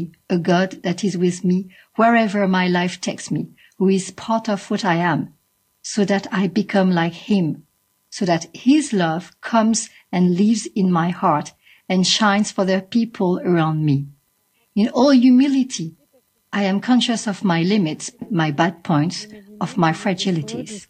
a God that is with me wherever my life takes me, who is part of what I am, so that I become like him, so that his love comes and lives in my heart and shines for the people around me. In all humility, I am conscious of my limits, my bad points, of my fragilities.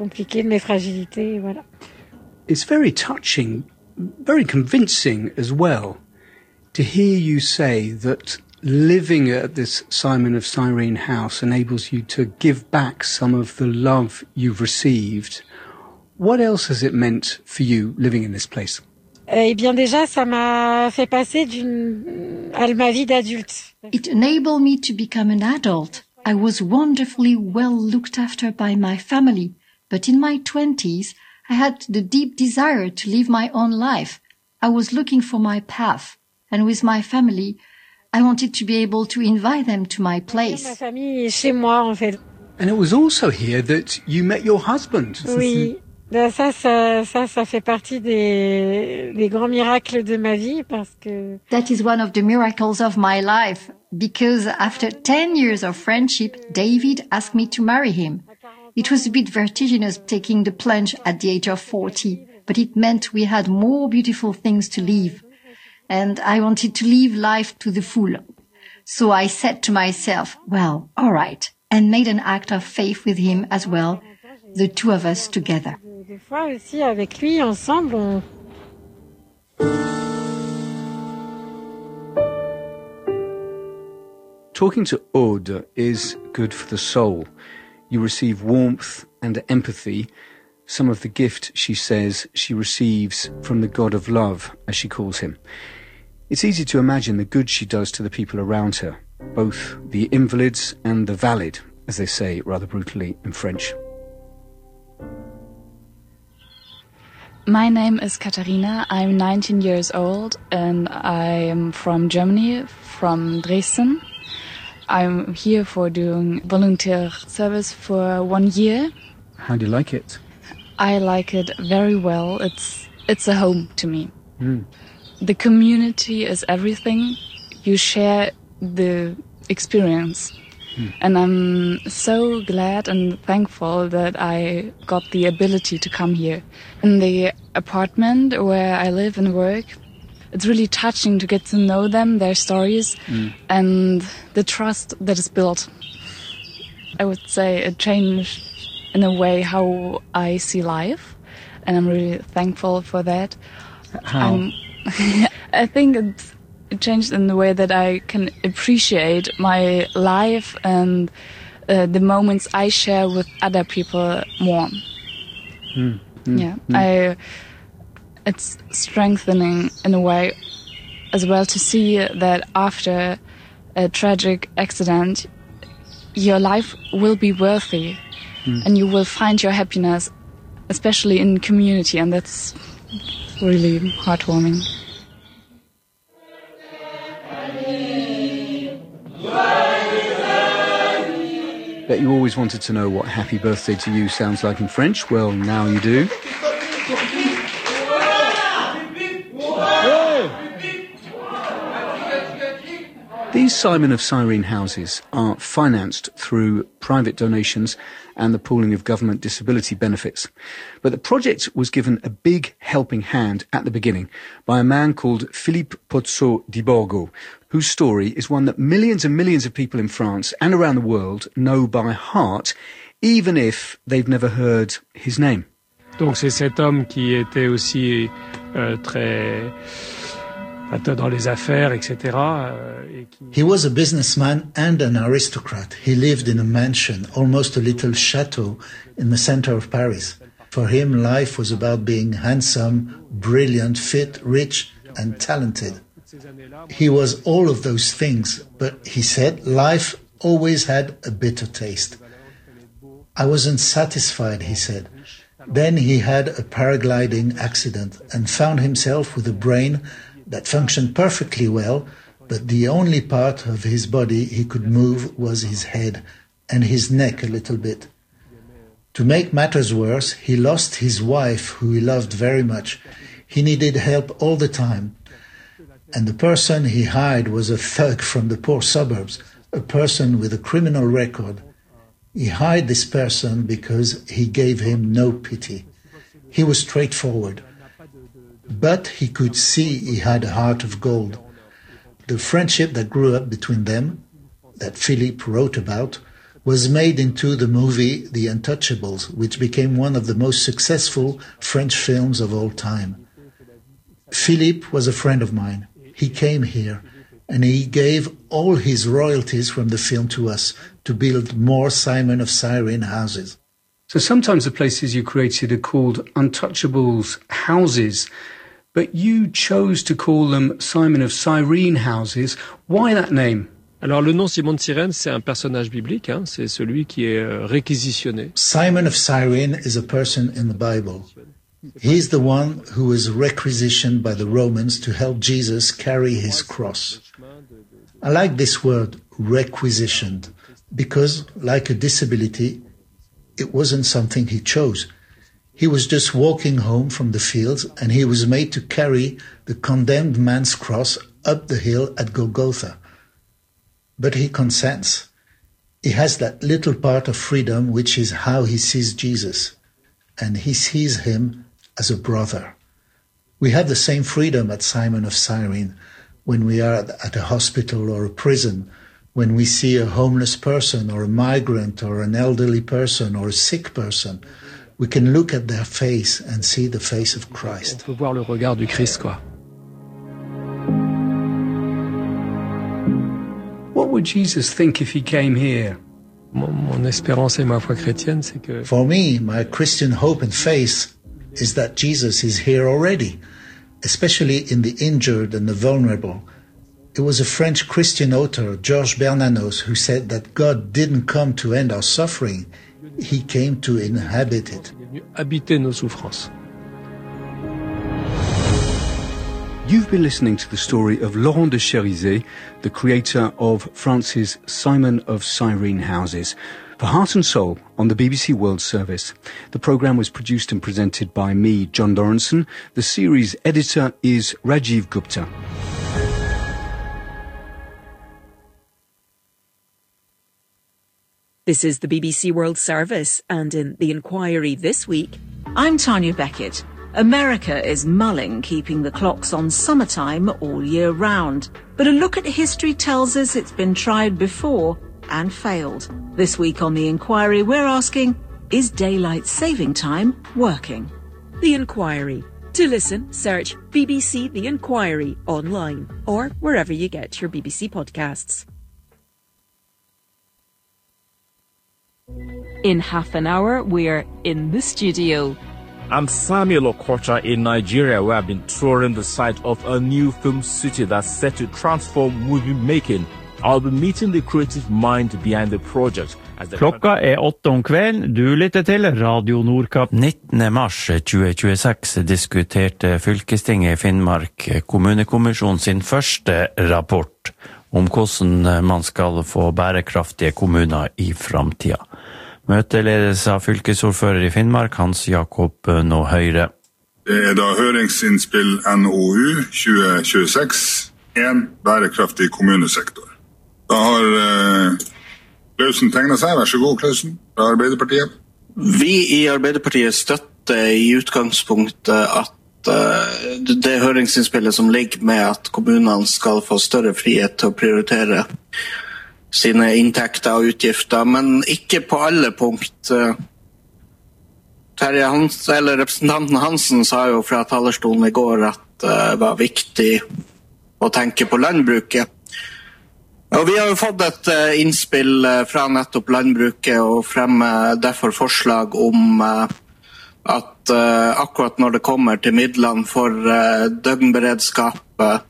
It's very touching, very convincing as well, to hear you say that living at this Simon of Cyrene house enables you to give back some of the love you've received. What else has it meant for you living in this place? Eh bien déjà, ça m'a fait passer à ma vie d'adulte. It enabled me to become an adult. I was wonderfully well looked after by my family, but in my 20s, I had the deep desire to live my own life. I was looking for my path, and with my family, I wanted to be able to invite them to my place. Ma famille est chez moi, en fait. And it was also here that you met your husband. Oui. Ça fait partie des grands miracles de ma vie parce que... That is one of the miracles of my life, because after 10 years of friendship, David asked me to marry him. It was a bit vertiginous taking the plunge at the age of 40, but it meant we had more beautiful things to live. And I wanted to live life to the full. So I said to myself, well, all right, and made an act of faith with him as well, the two of us together. Des fois aussi avec lui ensemble. Talking to Aude is good for the soul. You receive warmth and empathy, some of the gift, she says, she receives from the God of love, as she calls him. It's easy to imagine the good she does to the people around her, both the invalids and the valid, as they say rather brutally in French. My name is Katharina. I'm 19 years old and I'm from Germany, from Dresden. I'm here for doing volunteer service for 1 year. How do you like it? I like it very well. It's a home to me. The community is everything. You share the experience. And I'm so glad and thankful that I got the ability to come here. In the apartment where I live and work, it's really touching to get to know them, their stories, and the trust that is built. I would say it changed in a way how I see life, and I'm really thankful for that. How? I think it changed in the way that I can appreciate my life and the moments I share with other people more. It's strengthening in a way as well to see that after a tragic accident, your life will be worthy and you will find your happiness, especially in community, and that's really heartwarming. Bet you always wanted to know what happy birthday to you sounds like in French. Well, now you do. These Simon of Cyrene houses are financed through private donations and the pooling of government disability benefits. But the project was given a big helping hand at the beginning by a man called Philippe Pozzo di Borgo, whose story is one that millions and millions of people in France and around the world know by heart, even if they've never heard his name. Donc c'est cet homme qui était aussi très dans les affaires, etc. He was a businessman and an aristocrat. He lived in a mansion, almost a little chateau, in the center of Paris. For him, life was about being handsome, brilliant, fit, rich, and talented. He was all of those things, but he said life always had a bitter taste. I wasn't satisfied, he said. Then he had a paragliding accident and found himself with a brain that functioned perfectly well, but the only part of his body he could move was his head and his neck a little bit. To make matters worse, he lost his wife, who he loved very much. He needed help all the time. And the person he hired was a thug from the poor suburbs, a person with a criminal record. He hired this person because he gave him no pity. He was straightforward. But he could see he had a heart of gold. The friendship that grew up between them, that Philippe wrote about, was made into the movie The Untouchables, which became one of the most successful French films of all time. Philippe was a friend of mine. He came here, and he gave all his royalties from the film to us to build more Simon of Cyrene houses. So sometimes the places you created are called Untouchables houses, but you chose to call them Simon of Cyrene houses. Why that name? Alors le nom Simon de Cyrène, c'est un personnage biblique, hein, c'est celui qui est réquisitionné. Simon of Cyrene is a person in the Bible. He is the one who was requisitioned by the Romans to help Jesus carry his cross. I like this word, requisitioned, because, like a disability, it wasn't something he chose. He was just walking home from the fields, and he was made to carry the condemned man's cross up the hill at Golgotha. But he consents. He has that little part of freedom, which is how he sees Jesus, and he sees him as a brother. We have the same freedom at Simon of Cyrene when we are at a hospital or a prison, when we see a homeless person or a migrant or an elderly person or a sick person. We can look at their face and see the face of Christ. On peut voir le regard du Christ, quoi. What would Jesus think if he came here? Mon espérance et ma foi chrétienne, c'est que... For me, my Christian hope and faith is that Jesus is here already, especially in the injured and the vulnerable. It was a French Christian author, Georges Bernanos, who said that God didn't come to end our suffering, he came to inhabit it. Il est venu habiter nos souffrances. You've been listening to the story of Laurent de Cherizet, the creator of France's Simon of Cyrene houses, for Heart and Soul on the BBC World Service. The programme was produced and presented by me, John Doranson. The series editor is Rajiv Gupta. This is the BBC World Service, and in The Inquiry this week, I'm Tanya Beckett. America is mulling keeping the clocks on summertime all year round. But a look at history tells us it's been tried before and failed. This week on The Inquiry, we're asking, is daylight saving time working? The Inquiry. To listen, search BBC The Inquiry online or wherever you get your BBC podcasts. In half an hour, we're in the studio. I'm Samuel Okocha in Nigeria, where I've been touring the site of a new film city that's set to transform movie making. I'll be meeting the creative mind behind the project. Klokka 8 om kvelden, du lytter til Radio Nordkapp. 19. mars 2026 diskuterte fylkestinget i Finnmark kommunekommisjonen sin første rapport om hvordan man skal få bærekraftige kommuner i fremtiden. Møtet ledes av fylkesordfører i Finnmark, Hans Jakob Nå Høyre. Det da høringsinnspill NOU 2026, en bærekraftig kommunesektor. Da har Klausen tegnet seg. Vær så god, Klausen, fra Arbeiderpartiet. Vi i Arbeiderpartiet støtter i utgangspunktet at det høringsinnspillet som ligger med at kommunene skal få større frihet til å prioritere sine inntekter og utgifter, men ikke på alle punkt. Representanten Hansen sa jo fra talerstolen i går at det var viktig å tenke på landbruket. Og vi har jo fått et innspill fra nettopp landbruket og fremmer derfor forslag om at akkurat når det kommer til midlene for døgnberedskap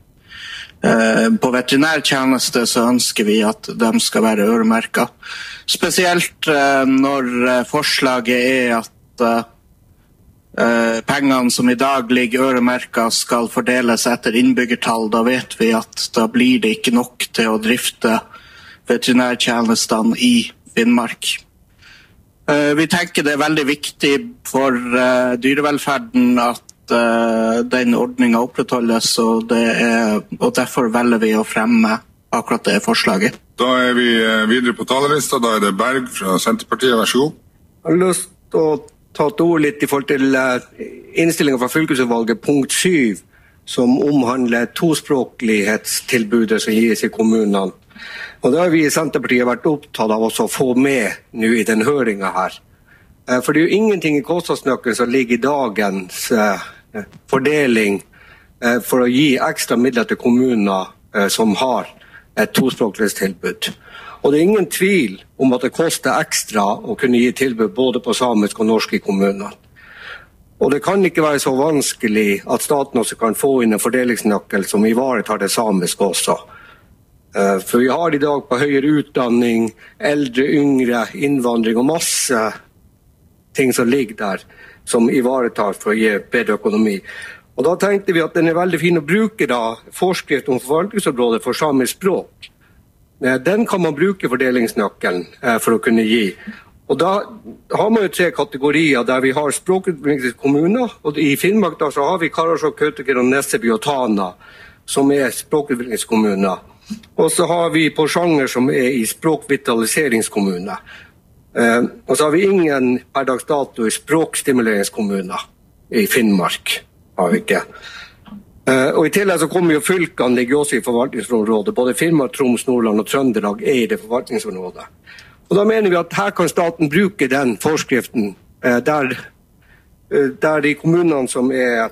på veterinærtjeneste, så ønsker vi at de skal være øremerket. Spesielt når forslaget er at pengene som i dag ligger øremerket skal fordeles etter innbyggertall. Da vet vi at da blir det ikke nok til å drifte veterinærtjenestene i Finnmark. Vi tenker det er veldig viktig for dyrevelferden at den ordningen opprettholdes, og derfor velger vi å fremme akkurat det forslaget. Da vi videre på talerlista. Da det Berg fra Senterpartiet. Vær så god. Jeg har lyst til å ta et ord litt I forhold til innstillingen fra fylkesutvalget, punkt 7, som omhandler tospråklighetstilbudet som gis I kommunene. Og det har vi I Senterpartiet vært opptatt av også å få med nå I den høringen her. For det jo ingenting I kostnadsnøkkelen som ligger I dagens fordeling for å gi ekstra midler til kommuner som har et tospråklighetstilbud. Og det ingen tvil om at det koster ekstra å kunne gi tilbud både på samisk og norsk I kommunene. Og det kan ikke være så vanskelig at staten også kan få inn en fordelingsnøkkel som ivaretar det samiske også. For vi har I dag på høyere utdanning, eldre, yngre, innvandring og masse ting som ligger der, som ivaretar for å gi bedre økonomi. Og da tenkte vi at den veldig fin å bruke da, forskrift om forvaltningsområdet for samisk språk. Den kan man bruke fordelingsnøkkelen for å kunne gi. Og da har man jo 3 kategorier der vi har språkutviklingskommuner, og I Finnmark da så har vi Karasjok, Kautokeino, Nesseby og Tana, som språkutviklingskommuner. Og så har vi Porsanger som I språkvitaliseringskommuner. Og så har vi ingen per dags dato I språkstimuleringskommuner I Finnmark. Har vi ikke. Og I tillegg så kommer jo fylkene ligger også I forvaltningsområdet. Både Finnmark, Troms, Nordland og Trøndelag I det forvaltningsområdet. Og da mener vi at her kan staten bruke den forskriften der de kommunene som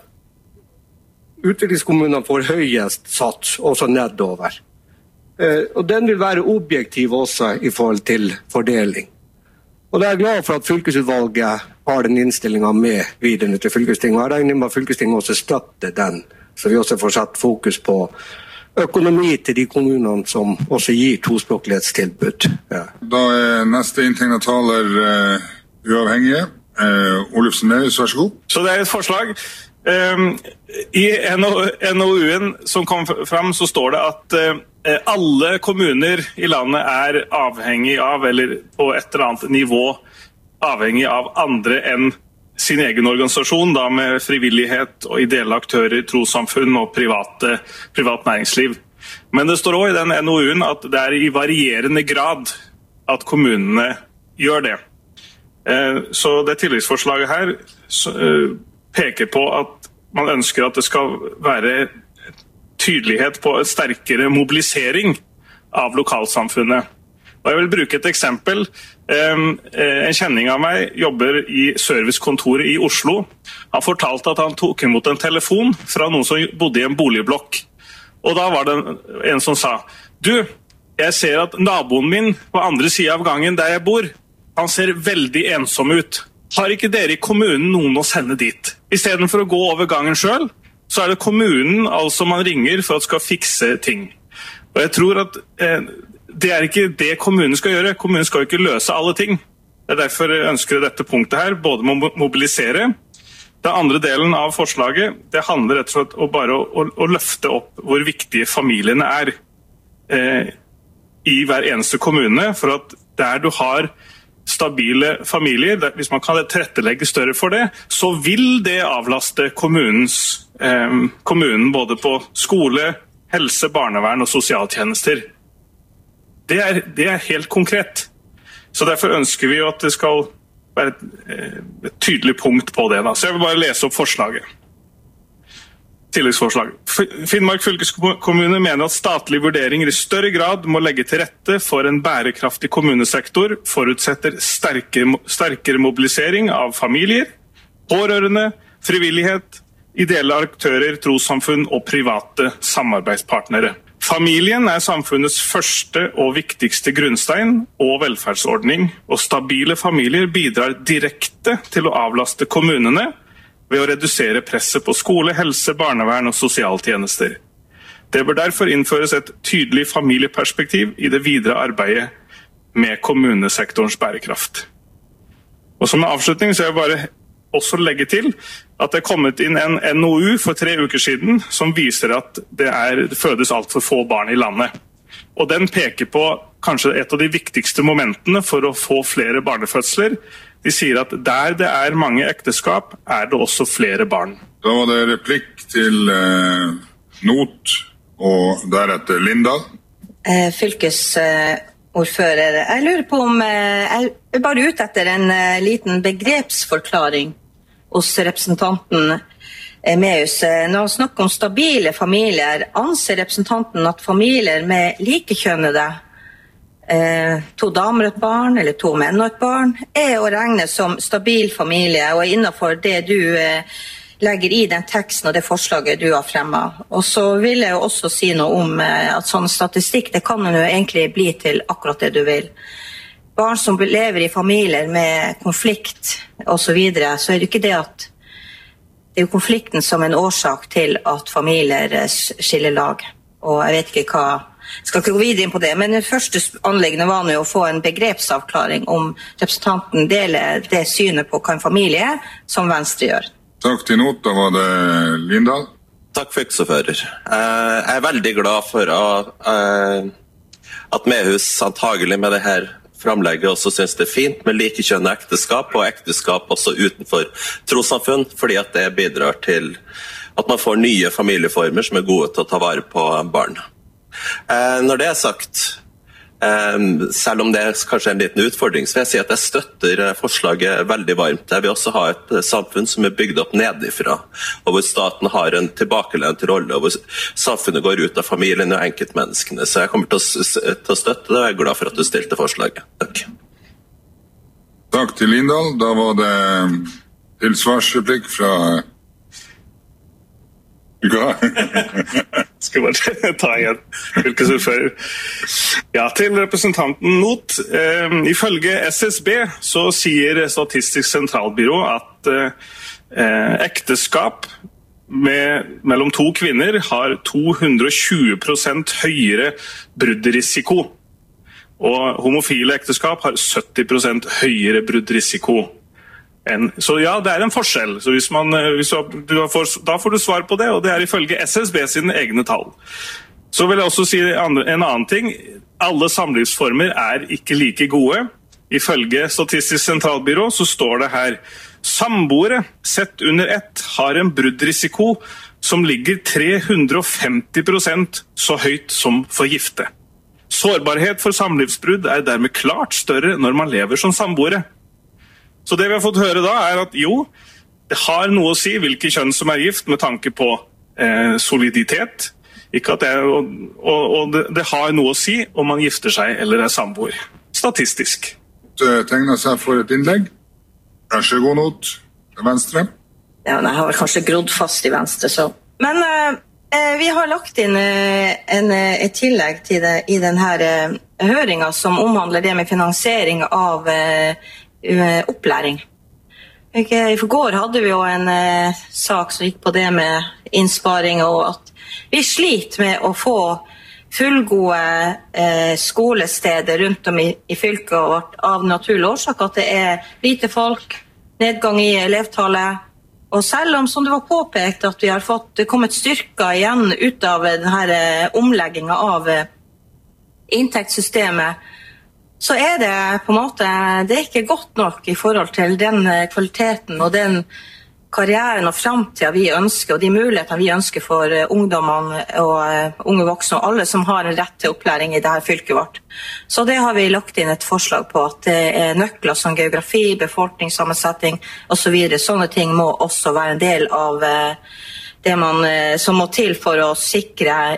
utviklingskommunene får høyest sats, også nedover. Og den vil være objektiv også I forhold til fordeling. Og da jeg glad for at fylkesutvalget har den innstillingen med videre til fylkestinget. Og jeg regner med at fylkestinget også støtter den, så vi også får satt fokus på økonomi til de kommunene som også gir tospråklighetstilbud. Ja. Da neste inntegnet taler uavhengige. Olufsen Nerius, vær så god. Så det et forslag. I NOU-en som kom frem så står det at alle kommuner I landet avhengig av, eller på et eller annet nivå, avhengig av andre enn sin egen organisasjon, da med frivillighet og ideelle aktører, trossamfunn og privat næringsliv. Men det står også I den NOU-en at det I varierende grad at kommunene gjør det. Så det tilleggsforslaget her peker på at man ønsker at det skal være tydelighet på en sterkere mobilisering av lokalsamfunnet. Og jeg vil bruke et eksempel. En kjenning av meg jobber I servicekontoret I Oslo. Han fortalte at han tok imot en telefon fra noen som bodde I en boligblokk. Og da var det en som sa, «Du, jeg ser at naboen min på andre siden av gangen der jeg bor, han ser veldig ensom ut. Har ikke dere I kommunen noen å sende dit? I stedet for å gå over gangen selv, så det kommunen altså man ringer for at skal fikse ting. Og jeg tror at det ikke det kommunen skal gjøre. Kommunen skal ikke løse alle ting. Det derfor jeg ønsker dette punktet her, både med å mobilisere. Den andre delen av forslaget, det handler rett og slett om bare å løfte opp hvor viktige familiene I hver eneste kommune, for at der du har stabile familier, hvis man kan tilrettelegge større for det, så vil det avlaste kommunen både på skole, helse, barnevern og sosialtjenester. Det helt konkret. Så derfor ønsker vi at det skal være et tydelig punkt på det. Da. Så jeg vil bare lese opp forslaget. Tilleggsforslag. Finnmark fylkeskommune mener at statlige vurderinger I større grad må legge til rette for en bærekraftig kommunesektor, forutsetter sterkere mobilisering av familier, pårørende, frivillighet, ideelle aktører, trossamfunn og private samarbeidspartnere. Familien samfunnets første og viktigste grunnstein og velferdsordning, og stabile familier bidrar direkte til å avlaste kommunene ved å redusere presset på skole, helse, barnevern og sosialtjenester. Det bør derfor innføres et tydelig familieperspektiv I det videre arbeidet med kommunesektorens bærekraft. Og som en avslutning så jeg bare også legge til at det kommet inn en NOU for 3 uker siden som viser at det fødes alt for få barn I landet. og den peker på kanskje et av de viktigste momentene for å få flere barnefødsler. De sier at der det mange ekteskap, det også flere barn. Da var det replikk til Not og deretter Lindahl. Fylkesordfører, jeg lurer på om jeg bare ute etter en liten begrepsforklaring hos representanten Meus. Når han snakker om stabile familier, anser representanten at familier med likekjønnede, 2 damer og et barn, eller 2 menn og et barn, å regne som stabil familie, og innenfor det du legger i den teksten og det forslaget du har fremmet. Og så vil jeg jo også si noe om at sånn statistikk, det kan jo egentlig bli til akkurat det du vil. Barn som lever i familier med konflikt og så videre, så det ikke det at det jo konflikten som en årsak til at familier skiller lag. Og jeg vet ikke hva, skal ikke gå videre inn på det, men det første anliggende var nå å få en begrepsavklaring om representanten deler det synet på hva en familie som Venstre gjør. Takk til Not, da var det Lindahl. Takk fylkesordfører. Jeg veldig glad for at Mehus antagelig med det her framlegget også synes det fint med likekjønnet ekteskap og ekteskap også utenfor trossamfunn, fordi at det bidrar til at man får nye familieformer som gode til å ta vare på barn. Når det sagt, selv om det kanskje en liten utfordring, så vil jeg si at jeg støtter forslaget veldig varmt. Jeg vil også ha et samfunn som bygd opp nedifra, og hvor staten har en tilbakelent rolle, og hvor samfunnet går ut av familien og enkeltmenneskene. Så jeg kommer til å støtte det, og jeg glad for at du stilte forslaget. Takk. Takk til Lindahl. Da var det tilsvarsreplikk fra Skal bare ta igjen, fylkesordfører. Ja, til representanten Not. Ifølge SSB så sier Statistisk sentralbyrå at ekteskap mellom 2 kvinner har 220% høyere bruddrisiko. Og homofile ekteskap har 70% høyere bruddrisiko. Så ja, det en forskjell. Så da får du svar på det, og det ifølge SSB sine egne tall. Så vil jeg også si en annen ting. Alle samlivsformer ikke like gode. Ifølge Statistisk sentralbyrå så står det her: samboere sett under ett har en bruddrisiko som ligger 350% så høyt som for gifte. Sårbarhet for samlivsbrudd dermed klart større når man lever som samboere. Så det vi har fått høre da at jo, det har noe å si hvilke kjønn som gift med tanke på soliditet. Ikke at og det har noe å si om man gifter seg eller samboer. Statistisk. Tegner seg for et innlegg. Vær så god, Not. Venstre. Ja, jeg har vel kanskje grodd fast i Venstre, så. Men vi har lagt inn et tillegg til det i denne høringen som omhandler det med finansiering av opplæring. I går hadde vi jo en sak som gikk på det med innsparing, og at vi sliter med å få fullgode skolesteder rundt om i fylket vårt av naturlig årsak, at det lite folk, nedgang i elevtallet, og selv om, som det var påpekt, at vi har kommet styrka igjen ut av denne omleggingen av inntektssystemet, så det på en måte, det ikke godt nok i forhold til den kvaliteten og den karrieren og fremtiden vi ønsker, og de mulighetene vi ønsker for ungdommene og unge voksne, og alle som har en rett til opplæring i dette fylket vårt. Så det har vi lagt inn et forslag på, at det nøkler som geografi, befolkningssammensetning og så videre. Sånne ting må også være en del av det som må til for å sikre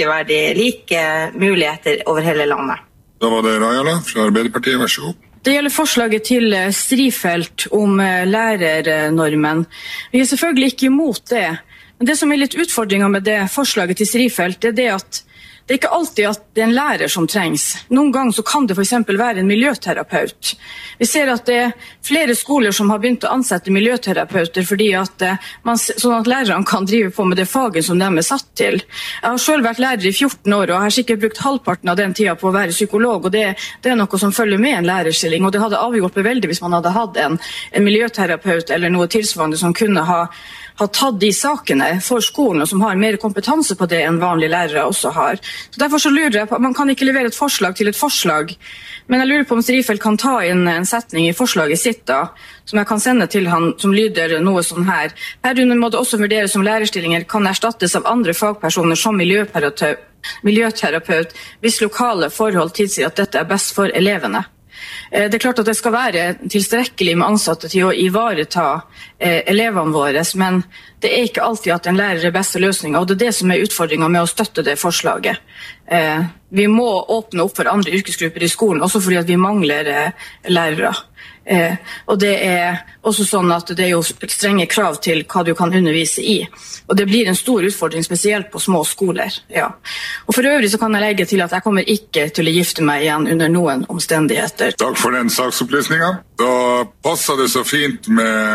like muligheter over hele landet. Da var det Rajala fra Arbeiderpartiet, vær så god. Det gjelder forslaget til Strifeldt om lærernormen. Vi selvfølgelig ikke imot det, men det som litt utfordringen med det forslaget til Strifeldt, det at det ikke alltid at det en lærer som trengs. Noen ganger så kan det for eksempel være en miljøterapeut. Vi ser at det flere skoler som har begynt å ansette miljøterapeuter fordi at sånn at lærerne kan drive på med det faget som de satt til. Jeg har selv vært lærer i 14 år, og har sikkert brukt halvparten av den tiden på å være psykolog, og det noe som følger med en lærerstilling, og det hadde avgjort veldig hvis man hadde hatt en miljøterapeut eller noe tilsvarende som kunne ha tatt de sakene for skolen, og som har mer kompetanse på det enn vanlige lærere også har. Så derfor så lurer jeg på, man kan ikke levere et forslag til et forslag, men jeg lurer på om Strifeldt kan ta inn en setning i forslaget sitt da, som jeg kan sende til han, som lyder noe sånn her. Herunder må det også vurderes om lærerstillinger kan erstattes av andre fagpersoner som miljøterapeut, hvis lokale forhold tilsier at dette er best for elevene. Det klart at det skal være tilstrekkelig med ansatte til å ivareta elevene våre, men det ikke alltid at en lærer er beste løsningen, og det det som utfordringen med å støtte det forslaget. Vi må åpne opp for andre yrkesgrupper i skolen, også fordi at vi mangler lærere. Og det også sånn at det jo strenge krav til hva du kan undervise i, og det blir en stor utfordring spesielt på små skoler. Ja. Og for øvrig så kan jeg legge til at jeg kommer ikke til å gifte meg igjen under noen omstendigheter. Takk for den saksopplysningen. Da passer det så fint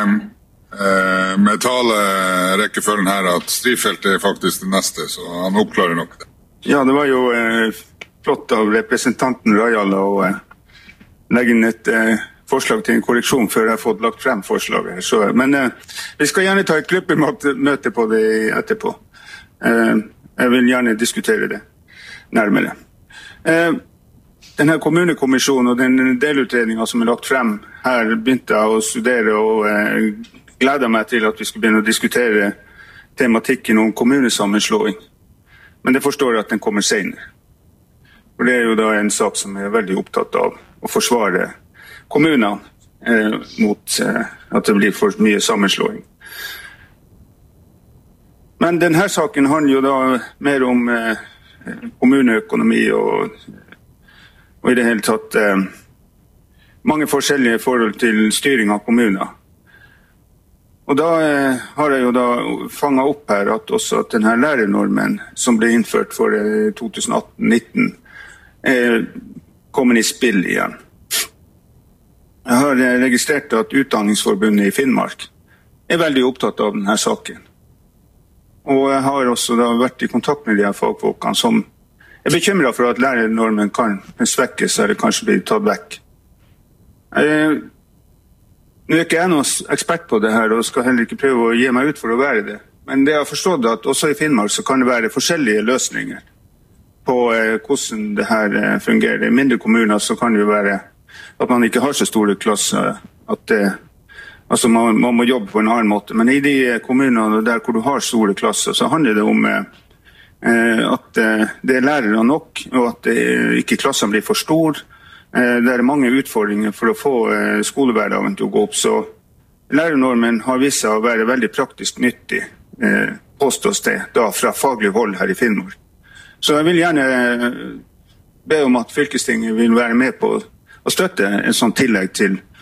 med talerekkefølgen her at Strifeldt faktisk det neste, så han oppklarer nok det. Ja, det var jo flott av representanten Rajala å legge inn et forslag til en korreksjon før jeg har fått lagt frem forslaget. Men vi skal gjerne ta et gruppemøte på det etterpå. Jeg vil gjerne diskutere det nærmere. Denne kommunekommisjonen og den delutredningen som lagt frem her begynte jeg å studere og gleder meg til at vi skal begynne å diskutere tematikken om kommunesammenslåing. Men det forstår jeg at den kommer senere. For det jo da en sak som jeg er veldig opptatt av å forsvare kommunene mot at det blir for mye sammenslåing. Men denne saken handler jo da mer om kommuneøkonomi og i det hele tatt mange forskjellige forhold til styring av kommuner. Og da har jeg jo da fanget opp her at også at denne lærernormen som ble innført for 2018-19 kommer i spill igjen. Jeg har registrert at Utdanningsforbundet i Finnmark er veldig opptatt av denne saken. Og jeg har også da vært i kontakt med de her fagfolkene som er bekymret for at lærernormen kan svekkes eller kanskje bli tatt vekk. Nå er ikke jeg noen ekspert på det her og skal heller ikke prøve å gi meg ut for å være det. Men det jeg har forstått at også i Finnmark så kan det være forskjellige løsninger på hvordan det her fungerer. I mindre kommuner så kan det jo være at man ikke har så store klasser, at man må jobbe på en annen måte. Men i de kommunene der hvor du har store klasser, så handler det om at det er lærere nok, og at ikke klassene blir for stor. Det er mange utfordringer for å få skolehverdagen til å gå opp, så lærernormen har vist seg å være veldig praktisk nyttig, påstås det, da fra faglig hold her i Finnmark. Så jeg vil gjerne be om at fylkestinget vil være med på å støtte en sånn tillegg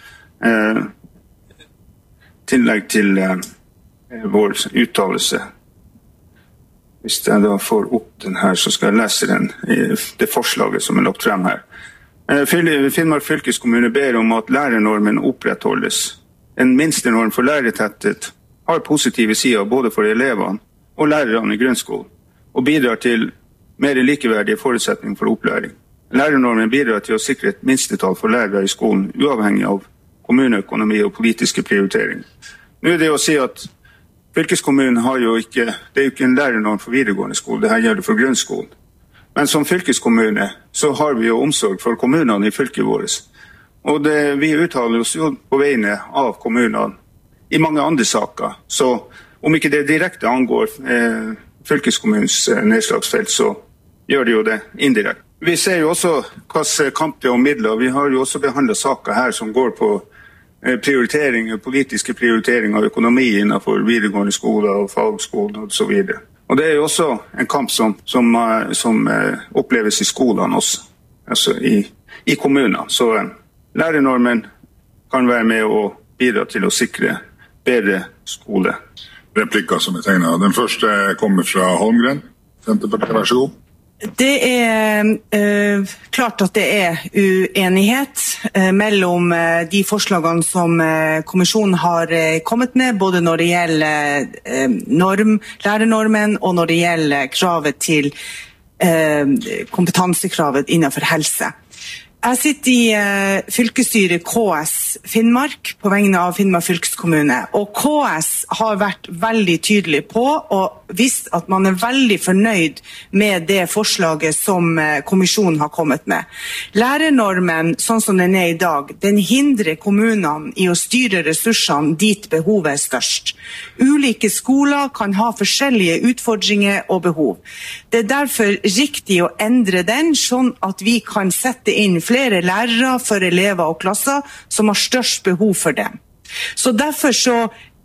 til vår uttalelse. Hvis jeg da får opp den her, så skal jeg lese det forslaget som lagt frem her. Finnmark fylkeskommune ber om at lærernormen opprettholdes. En minstenorm for lærertetthet har positive sider både for elevene og lærerne i grunnskolen, og bidrar til mer likeverdige forutsetninger for opplæring. Lærernormen bidrar til å sikre et minstetall for lærere i skolen, uavhengig av kommuneøkonomi og politiske prioriteringer. Nå er det å si at fylkeskommunen har jo ikke, det er jo ikke en lærernorm for videregående skole, det her gjelder for grunnskolen. Men som fylkeskommune så har vi jo omsorg for kommunene i fylket vårt. Og vi uttaler oss jo på vegne av kommunene i mange andre saker. Så om ikke det direkte angår fylkeskommunens nedslagsfelt, så gjør det jo det indirekte. Vi ser jo også hvilke kamp det er om midler. Vi har jo også behandlet saker her som går på politiske prioriteringer av økonomi innenfor videregående skoler og fagskoler og så videre. Og det er jo også en kamp som oppleves i skolene også, altså i kommunene. Så lærernormen kan være med å bidra til å sikre bedre skole. Replikker som er tegnet. Den første kommer fra Holmgren. Senterpartiet, vær så god. Det klart at det uenighet mellom de forslagene som kommisjonen har kommet med, både når det gjelder lærernormen og når det gjelder kravet til kompetansekravet innenfor helse. Jeg sitter i fylkesstyret KS Finnmark på vegne av Finnmark fylkeskommune, og KS har vært veldig tydelig på å visst at man veldig fornøyd med det forslaget som kommisjonen har kommet med. Lærernormen, sånn som den I dag, den hindrer kommunene I å styre ressursene dit behovet størst. Ulike skoler kan ha forskjellige utfordringer og behov. Det derfor riktig å endre den, sånn at vi kan sette inn flere lærere for elever og klasser som har størst behov for dem. Så derfor så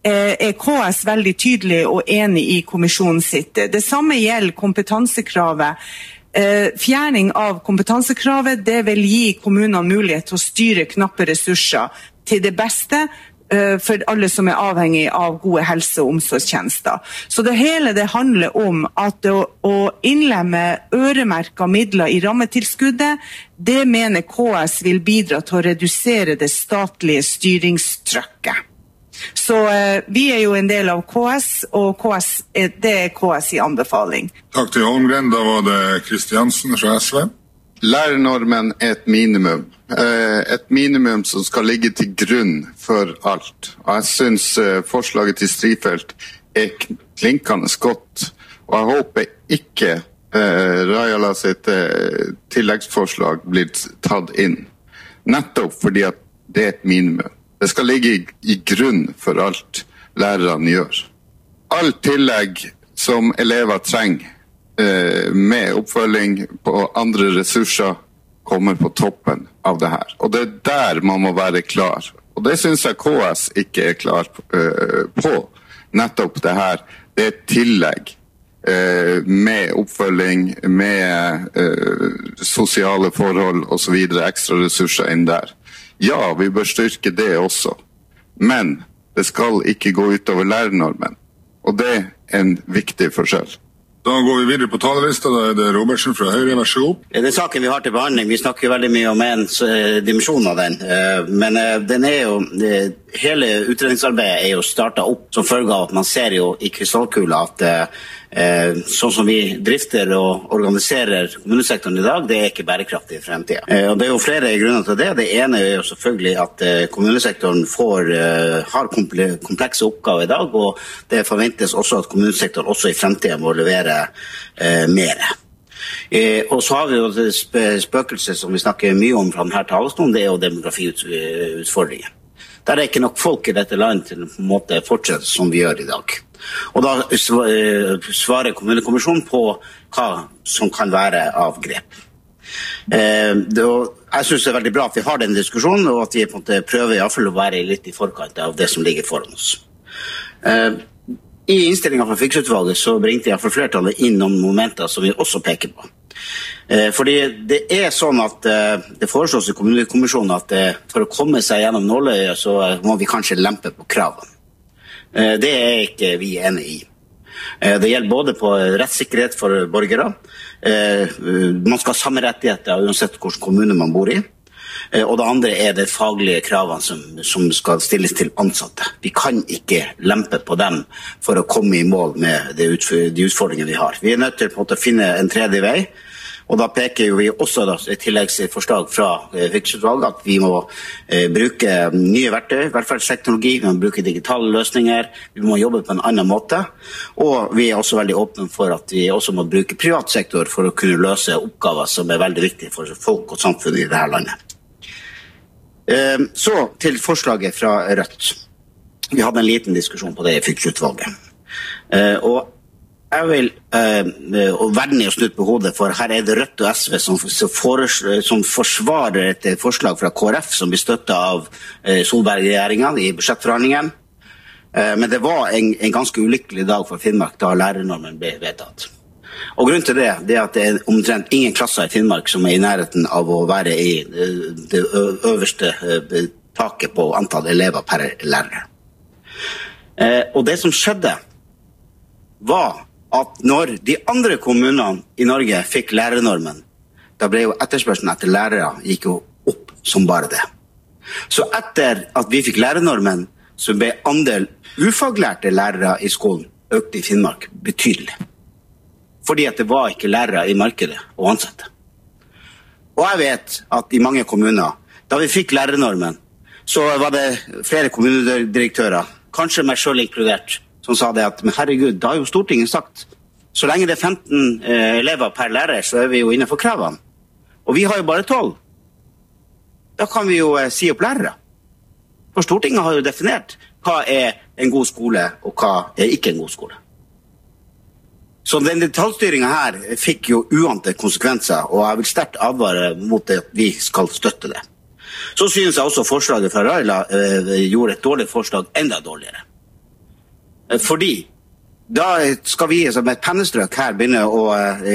KS veldig tydelig og enig I kommisjonen sitt. Det samme gjelder kompetansekravet. Fjerning av kompetansekravet, det vil gi kommunene mulighet til å styre knappe ressurser til det beste for alle som avhengig av gode helse- og omsorgstjenester. Så det hele det handler om at å innlemme øremerka midler I rammetilskuddet, det mener KS vil bidra til å redusere det statlige styringstrykket. Så vi jo en del av KS, og KS, det KS I anbefaling. Takk til Holmgren, da var det Kristiansen fra SV. Lærernormen et minimum. Et minimum som skal ligge til grunn for alt. Og jeg synes forslaget til Strifeldt klinkende godt. Og jeg håper ikke Rajala sitt tilleggsforslag blir tatt inn. Nettopp fordi at det et minimum. Det skal ligge I grunn for alt lærerne gjør. All tillegg som elever trenger med oppfølging på andre ressurser kommer på toppen av det her. Og det der man må være klar. Og det synes jeg KS ikke klar på. Nettopp det her. Det et tillegg med oppfølging, med sosiale forhold og så videre, ekstra ressurser inn der. Ja, vi bør styrke det også. Men det skal ikke gå utover lærernormen. Og det en viktig forskjell. Da går vi videre på talerlista. Da det Robertsen fra Høyre, vær så god. Den saken vi har til behandling, vi snakker veldig mye om en dimensjon av den. Men den jo, hele utredningsarbeidet jo startet opp som følge av at man ser jo I krystallkula at sånn som vi drifter og organiserer kommunesektoren I dag, det ikke bærekraftig I fremtiden. Og det jo flere grunner til det. Det ene jo selvfølgelig at kommunesektoren har komplekse oppgaver I dag, og det forventes også at kommunesektoren også I fremtiden må levere mer. Og så har vi jo det spøkelse som vi snakker mye om fra denne talerstolen, det jo demografiutfordringen. Der ikke nok folk I dette landet til på en måte fortsette som vi gjør I dag. Og da svarer kommunekommisjonen på hva som kan være av grep. Jeg synes det veldig bra at vi har den diskusjonen, og at vi på en måte prøver I hvert fall å være litt I forkant av det som ligger foran oss. I innstillingen fra Fylkesutvalget så bringte I hvert fall flertallet inn noen momenter som vi også peker på. Fordi det sånn at det foreslås I kommunekommisjonen at for å komme seg gjennom nåløyet så må vi kanskje lempe på kravene. Det ikke vi enig I. Det gjelder både på rettssikkerhet for borgere. Man skal ha samme rettigheter uansett hvilken kommune man bor I. Og det andre det faglige kravene som skal stilles til ansatte. Vi kan ikke lempe på dem for å komme I mål med de utfordringene vi har. Vi nødt til på en måte å finne en tredje vei. Og da peker jo vi også I tilleggsforslag fra Fylkesutvalget at vi må bruke nye verktøy, velferdsteknologi, vi må bruke digitale løsninger, vi må jobbe på en annen måte, og vi også veldig åpne for at vi også må bruke privat sektor for å kunne løse oppgaver som veldig viktige for folk og samfunn I dette landet. Så til forslaget fra Rødt. Vi hadde en liten diskusjon på det I Fylkesutvalget. Og jeg vil vende og snutt på hodet, for her det Rødt og SV som forsvarer et forslag fra KrF som blir støttet av Solberg-regjeringen I budsjettforhandlingen. Men det var en ganske ulykkelig dag for Finnmark da lærernormen ble vedtatt. Og grunnen til det at det omtrent ingen klasser I Finnmark som I nærheten av å være I det øverste taket på antall elever per lærer. Og det som skjedde var at når de andre kommunene I Norge fikk lærernormen, da ble jo etterspørselen etter lærere gikk jo opp som bare det. Så etter at vi fikk lærernormen, så ble andel ufaglærte lærere I skolen økt I Finnmark betydelig. Fordi at det var ikke lærere I markedet å ansette. Og jeg vet at I mange kommuner, da vi fikk lærernormen, så var det flere kommunedirektører, kanskje meg selv inkludert, som sa det at, men herregud, da har jo Stortinget sagt, så lenge det 15 elever per lærer, så vi jo innenfor kravene. Og vi har jo bare 12. Da kan vi jo si opp lærere. For Stortinget har jo definert hva en god skole, og hva ikke en god skole. Så den detaljstyringen her fikk jo uante konsekvenser, og jeg vil sterkt advare mot at vi skal støtte det. Så synes jeg også forslaget fra Raila gjorde et dårlig forslag enda dårligere. Fordi da skal vi som et pennestrøk her begynne å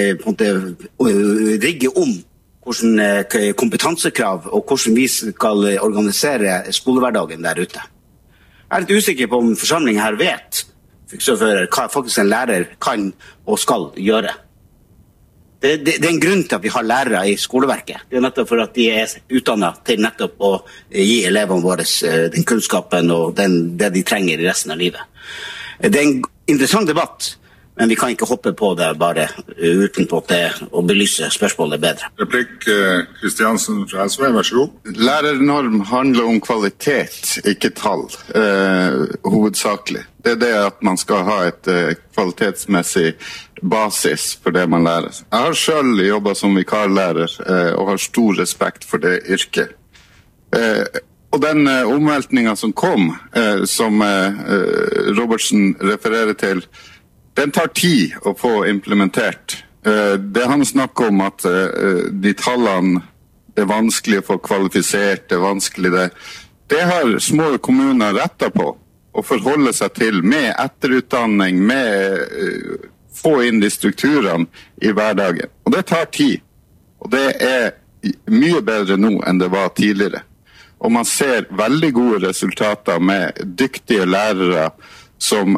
rigge om hvordan kompetansekrav og hvordan vi skal organisere skolehverdagen der ute. Jeg litt usikker på om forsamlingen her vet hva faktisk en lærer kan og skal gjøre. Det en grunn til at vi har lærere i skoleverket. Det nettopp for at de utdannet til nettopp å gi elevene våre den kunnskapen og det de trenger i resten av livet. Det en interessant debatt, men vi kan ikke hoppe på det bare uten på det å belyse spørsmålet bedre. Replikk Kristiansen fra SV, vær så god. Lærernorm handler om kvalitet, ikke tall, hovedsakelig. Det det at man skal ha et kvalitetsmessig basis for det man lærer. Jeg har selv jobbet som vikarlærer og har stor respekt for det yrket. Og den omveltningen som kom, som Robertsen refererer til, den tar tid å få implementert. Det han snakker om at de tallene er vanskelig å få kvalifisert, det er vanskelig det. Det har små kommuner rettet på å forholde seg til med etterutdanning, med få inn de strukturene i hverdagen. Og det tar tid. Og det er mye bedre nå enn det var tidligere. Og man ser veldig gode resultater med dyktige lærere som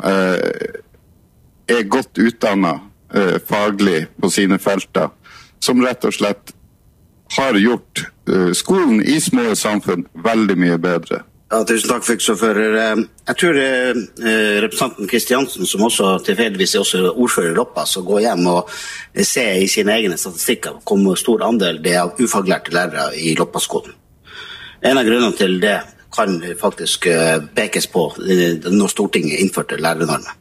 godt utdannet faglig på sine felter, som rett og slett har gjort skolen i små samfunn veldig mye bedre. Ja, tusen takk, fylkesordfører. Jeg tror representanten Kristiansen, som også tilfeldigvis også ordfører i Loppa, så gå hjem og se i sine egne statistikker hvor stor andel det av ufaglærte lærere i Loppa-skolen. En av grunnene til det kan faktisk pekes på når Stortinget innførte lærernormen.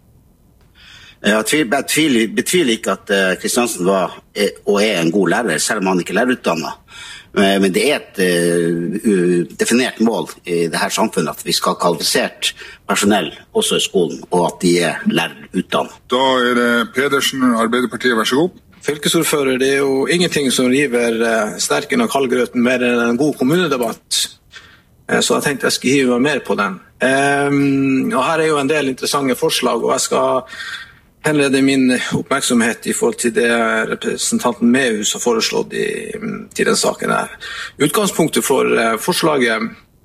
Jeg betviler ikke at Kristiansen var og en god lærer, selv om han ikke er lærerutdannet. Men det et definert mål i dette samfunnet at vi skal ha kvalifisert personell også i skolen, og at de lærerutdannet. Da det Pedersen, Arbeiderpartiet, vær så god. Fylkesordfører, det jo ingenting som river sterken av kaldgrøten mer enn en god kommunedebatt. Så jeg tenkte jeg skulle hive meg mer på den. Og her jo en del interessante forslag, og jeg skal henlede min oppmerksomhet i forhold til det representanten Mehus har foreslått til den saken her. Utgangspunktet for forslaget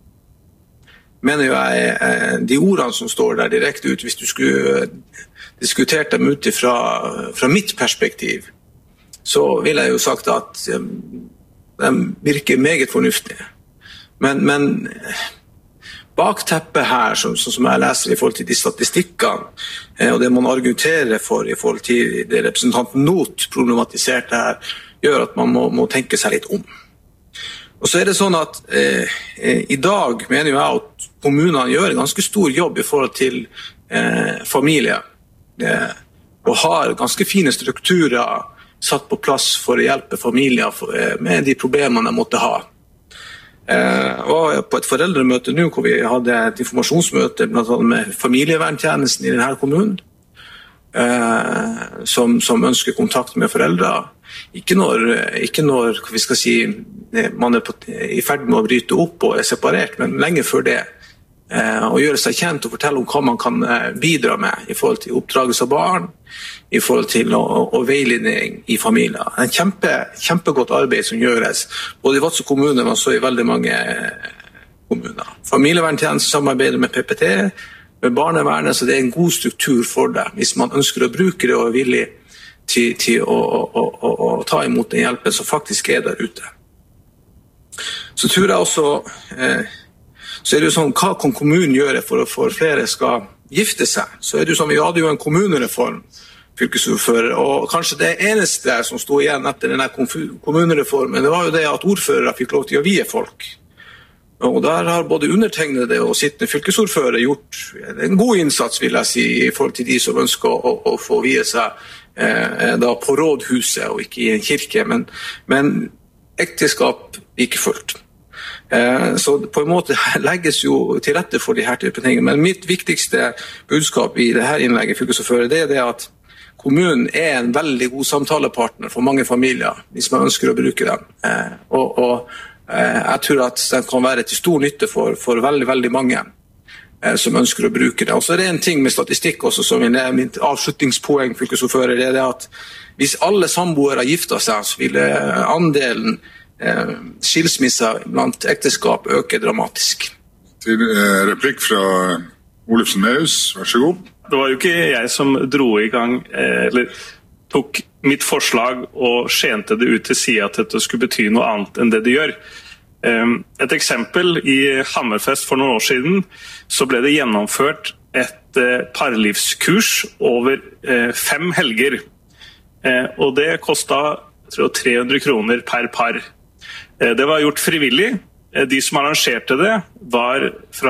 mener jeg de ordene som står der direkte ut, hvis du skulle diskutert dem ut fra mitt perspektiv, så vil jeg jo sagt at de virker meget fornuftige. Men bakteppet her, som jeg leser i forhold til de statistikkene, og det man argumenterer for i forhold til det representanten Not problematiserte her, gjør at man må tenke seg litt om. Og så det sånn at i dag mener jeg at kommunene gjør en ganske stor jobb i forhold til familie, og har ganske fine strukturer satt på plass for å hjelpe familier med de problemene de måtte ha. Og på et foreldremøte nå hvor vi hadde et informasjonsmøte blant annet med familieverntjenesten i denne kommunen som ønsker kontakt med foreldre ikke når vi skal si man i ferd med å bryte opp og separert, men lenge før det og gjøre seg kjent og fortelle om hva man kan bidra med i forhold til oppdragelse av barn, i forhold til og veiledning i familier. En kjempegodt arbeid som gjøres, både i Vadsø kommune, men også i veldig mange kommuner. Familieverntjenesten samarbeider med PPT, med barnevernet, så det en god struktur for det, hvis man ønsker å bruke det og er villig til å ta imot den hjelpen som faktisk der ute. Så tror jeg også så det jo sånn, hva kan kommunen gjøre for flere skal gifte seg? Så det jo sånn, vi hadde jo en kommunereform, fylkesordfører, og kanskje det eneste som stod igjen etter denne kommunereformen, det var jo det at ordførere fikk lov til å vie folk. Og der har både undertegnede og sittende fylkesordfører gjort en god innsats, vil jeg si, i forhold til de som ønsker å få vie seg da på rådhuset og ikke i en kirke, men ekteskap ikke fullt. Så på en måte legges jo til rette for de her type ting. Men mitt viktigste budskap i dette innlegget, fylkesordfører, det det at kommunen en veldig god samtalepartner for mange familier, hvis man ønsker å bruke dem. Jeg tror at den kan være til stor nytte for veldig, veldig mange som ønsker å bruke det. Og så det en ting med statistikk også, som er mitt avslutningspoeng, fylkesordfører, det at hvis alle samboere gifter seg, så vil andelen skilsmisser blant ekteskap øke dramatisk. Til replikk fra Olufsen Mehus, vær så god. Det var jo ikke jeg som dro i gang, eller tok mitt forslag og skjente det ut til siden at dette skulle bety noe annet enn det det gjør. Et eksempel, i Hammerfest for noen år siden, så ble det gjennomført et parlivskurs over 5 helger. Og det kostet, tror jeg, 300 kroner per par. Det var gjort frivillig. De som arrangerte det var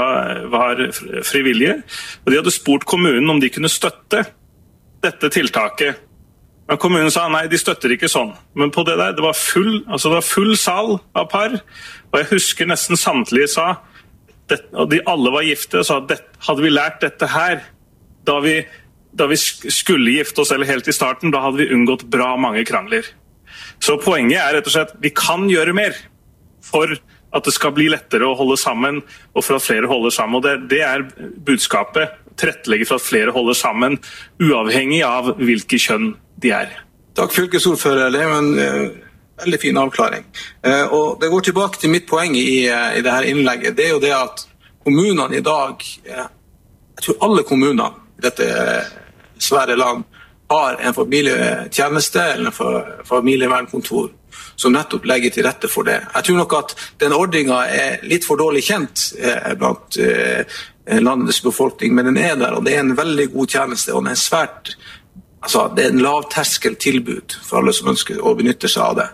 frivillige, og de hadde spurt kommunen om de kunne støtte dette tiltaket. Men kommunen sa nei, de støtter ikke sånn. Men på det der, det var full sal av par, og jeg husker nesten samtlige sa, og de alle var gifte, og sa at hadde vi lært dette her, da vi skulle gifte oss, eller helt i starten, da hadde vi unngått bra mange krangler. Så poenget rett og slett, vi kan gjøre mer for at det skal bli lettere å holde sammen, og for at flere holder sammen. Og det budskapet, tilrettelegge for at flere holder sammen, uavhengig av hvilke kjønn de Takk, fylkesordfører. Det jo en veldig fin avklaring. Og det går tilbake til mitt poeng i dette innlegget. Det jo det at kommunene i dag, jeg tror alle kommunene i dette svære land, har en familietjeneste eller en familievernkontor som nettopp legger til rette for det. Jeg tror nok at den ordningen litt for dårlig kjent blant landets befolkning, men den der, og det en veldig god tjeneste, og den svært det en lavterskeltilbud for alle som ønsker å benytte seg av det,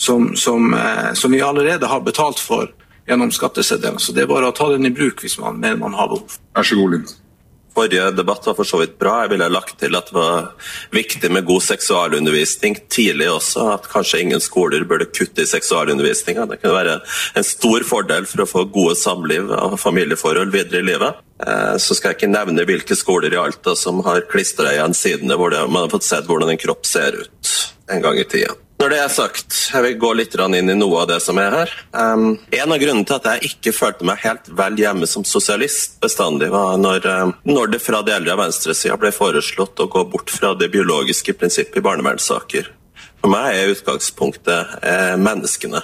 som vi allerede har betalt for gjennom skatteseddelen. Så det bare å ta den i bruk hvis man mener man har behov. Vær så god, Linda. Forrige debatt var for så vidt bra. Jeg ville lagt til at det var viktig med god seksualundervisning tidlig også, at kanskje ingen skoler burde kutte i seksualundervisningen. Det kunne være en stor fordel for å få gode samliv og familieforhold videre i livet. Så skal jeg ikke nevne hvilke skoler i Alta som har klistret igjen sidene hvor man har fått sett hvordan en kropp ser ut en gang i tiden. Når det sagt, jeg vil gå litt inn i noe av det som her. En av grunnene til at jeg ikke følte meg helt vel hjemme som sosialist bestandig var når det fra deler av venstresiden ble foreslått å gå bort fra det biologiske prinsippet i barnevernssaker. For meg utgangspunktet menneskene,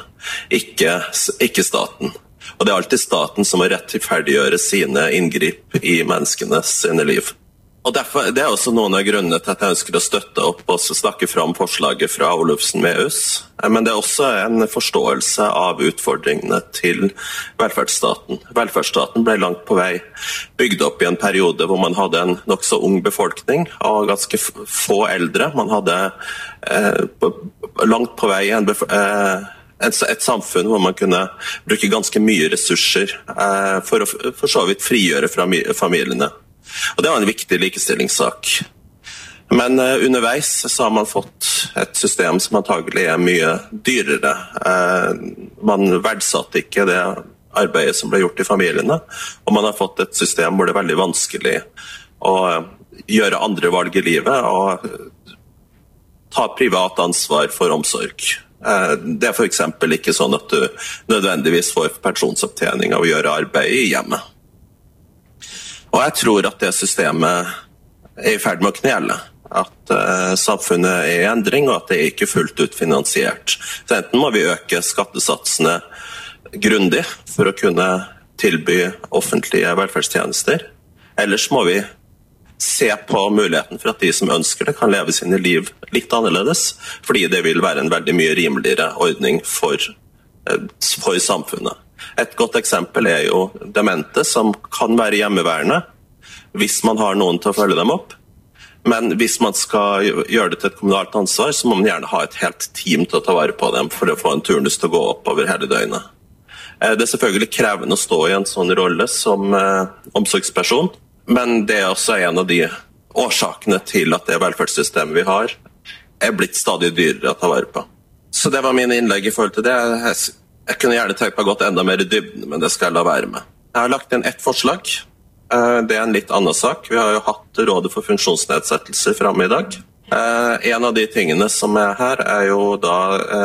ikke staten. Og det alltid staten som må rettferdiggjøre sine inngrip i menneskenes sine liv. Og derfor, det også noen av grunnene til at jeg ønsker å støtte opp og snakke fram forslaget fra Olufsen Mehus. Men det også en forståelse av utfordringene til velferdsstaten. Velferdsstaten ble langt på vei bygd opp i en periode hvor man hadde en nok så ung befolkning og ganske få eldre. Man hadde langt på vei et samfunn hvor man kunne bruke ganske mye ressurser for å for så vidt frigjøre fra familiene. Og det var en viktig likestillingssak. Men underveis så har man fått et system som antagelig mye dyrere. Man verdsatte ikke det arbeidet som ble gjort i familiene, og man har fått et system hvor det er veldig vanskelig å gjøre andre valg i livet og ta privat ansvar for omsorg. Det for eksempel ikke sånn at du nødvendigvis får pensjonsopptjening av å gjøre arbeid i hjemmet. Og jeg tror at det systemet i ferd med å knele, at samfunnet i endring og at det ikke fullt ut finansiert. Så enten må vi øke skattesatsene grundig for å kunne tilby offentlige velferdstjenester, ellers må vi se på muligheten for at de som ønsker det kan leve sine liv litt annerledes, fordi det vil være en veldig mye rimeligere ordning for samfunnet. Et godt eksempel jo demente som kan være hjemmeværende hvis man har noen til å følge dem opp. Men hvis man skal gjøre det til et kommunalt ansvar, så må man gjerne ha et helt team til å ta vare på dem for å få en turnus til å gå opp over hele døgnet. Det selvfølgelig krevende å stå I en sånn rolle som omsorgsperson, men det også en av de årsakene til at det velferdssystemet vi har blitt stadig dyrere å ta vare på. Så det var mine innlegg I forhold til det. Jeg kunne gjerne tenkt meg gått enda mer I dybden, men det skal jeg la være med. Jeg har lagt inn ett forslag. Det en litt annen sak. Vi har jo hatt Rådet for funksjonsnedsettelser fremme I dag. En av de tingene som her jo da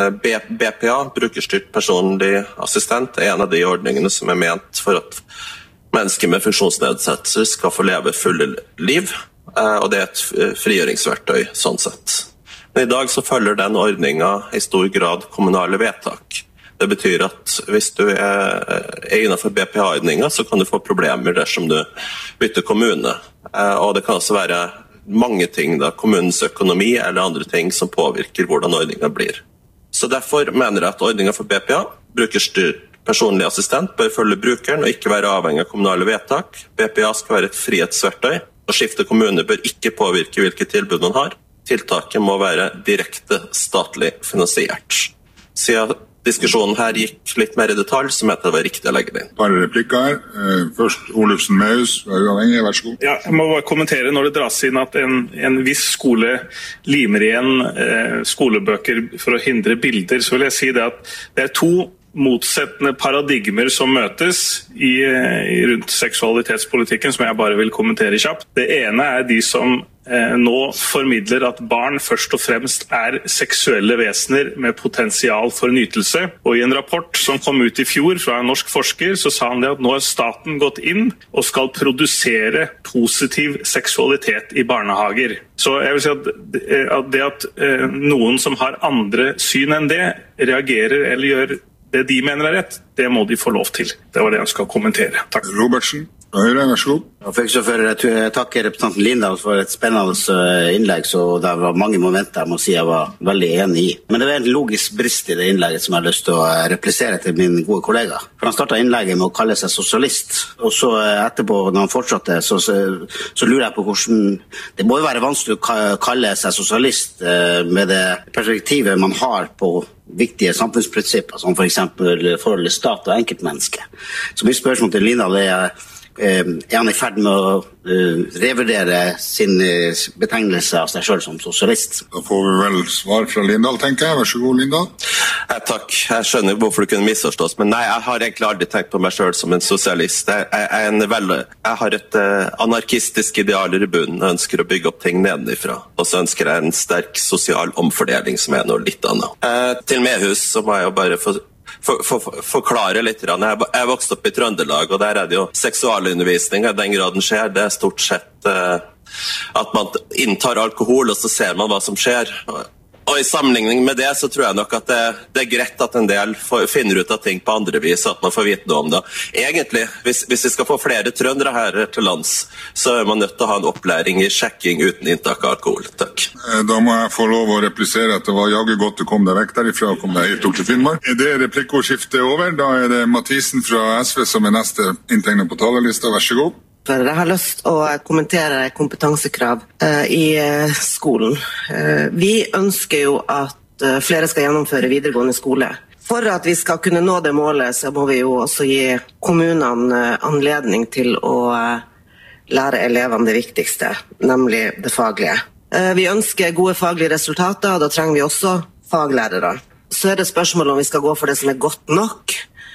BPA, brukerstyrt personlig assistent, en av de ordningene som ment for at mennesker med funksjonsnedsettelser skal få leve fulle liv, og det et frigjøringsverktøy sånn sett. Men I dag så følger den ordningen I stor grad kommunale vedtak. Det betyr at hvis du innenfor BPA-ordningen så kan du få problemer dersom du bytter kommune. Og det kan også være mange ting, da, kommunens økonomi eller andre ting som påvirker hvordan ordningen blir. Så derfor mener jeg at ordningen for BPA, brukerstyrt personlig assistent, bør følge brukeren og ikke være avhengig av kommunale vedtak. BPA skal være et frihetsverktøy, og skifte kommune bør ikke påvirke hvilke tilbud man har. Tiltaket må være direkte statlig finansiert. Siden diskusjonen her gikk litt mer I detalj, så mente det var riktig å legge det inn. Bare replikker her. Først Olufsen Meus, uavhengig, vær så god. Ja, jeg må bare kommentere når det dras inn at en viss skole limer igjen skolebøker for å hindre bilder, så vil jeg si det at det to motsettende paradigmer som møtes I rundt seksualitetspolitikken, som jeg bare vil kommentere kjapt. Det ene de som nå formidler at barn først og fremst seksuelle vesener med potensial for nytelse. Og I en rapport som kom ut I fjor fra en norsk forsker, så sa han det at nå har staten gått inn og skal produsere positiv seksualitet I barnehager. Så jeg vil si at det at noen som har andre syn enn det, reagerer eller gjør det de mener rett, det må de få lov til. Det var det jeg skal kommentere. Takk. Robertsen, Høyre, vær så god. Jeg takker representanten Lindahl for et spennende innlegg, så det var mange momenter jeg må si jeg var veldig enig I. Men det var en logisk brist I det innlegget som jeg har lyst til å replisere til min gode kollega. For han startet innlegget med å kalle seg sosialist, og så etterpå, når han fortsatte, så lurer jeg på hvordan... Det må jo være vanskelig å kalle seg sosialist med det perspektivet man har på viktige samfunnsprinsipper, som for eksempel forholdet stat og enkeltmenneske. Så mitt spørsmål til Lindahl han I ferd med å revurdere sin betegnelse av seg selv som sosialist? Da får vi vel svar fra Lindahl, tenker jeg. Vær så god, Lindahl. Takk. Jeg skjønner hvorfor du kunne misforstås, men nei, jeg har egentlig aldri tenkt på meg selv som en sosialist. Jeg har et anarkistisk idealer I bunnen og ønsker å bygge opp ting nedenifra. Og så ønsker jeg en sterk sosial omfordeling som noe litt annet. Til Mehus så må jeg jo bare forklare litt. Jeg vokste opp I Trøndelag, og der det jo seksualundervisning I den graden skjer. Det stort sett at man inntar alkohol, og så ser man hva som skjer. Og I sammenligning med det så tror jeg nok at det greit at en del finner ut av ting på andre vis, at man får vite noe om det. Egentlig, hvis vi skal få flere trøndere her til lands, så man nødt til å ha en opplæring I sjekking uten inntak av alkohol. Takk. Da må jeg få lov å replisere at det var jaggu godt å komme deg vekk derifra og komme deg hit til Finnmark. Det replikkordskiftet over. Da det Mathisen fra SV som neste inntegnet på talerlista. Vær så god. Jeg har lyst å kommentere kompetansekrav I skolen. Vi ønsker jo at flere skal gjennomføre videregående skole. For at vi skal kunne nå det målet, så må vi jo også gi kommunene anledning til å lære elevene det viktigste, nemlig det faglige. Vi ønsker gode faglige resultater, og da trenger vi også faglærere. Så det spørsmål om vi skal gå for det som godt nok,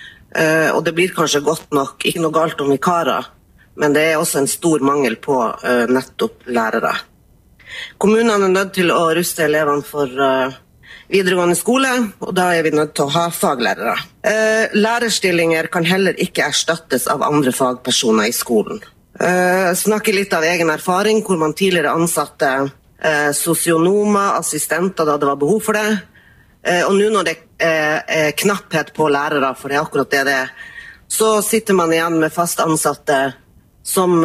og det blir kanskje godt nok, ikke noe galt om vikarer, men det også en stor mangel på nettopp lærere. Kommunene nødt til å ruste elevene for videregående skole, og da vi nødt til å ha faglærere. Lærerstillinger kan heller ikke erstattes av andre fagpersoner I skolen. Snakker litt av egen erfaring, hvor man tidligere ansatte sosionomer, assistenter da det var behov for det, og nå når det knapphet på lærere, for det akkurat det så sitter man igjen med fast ansatte som